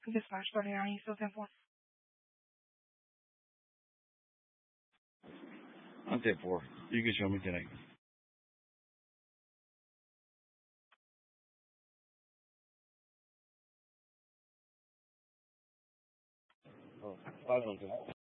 Vê se vai escolher aí seu telefone. What's that for? You can show me today. Oh, 500.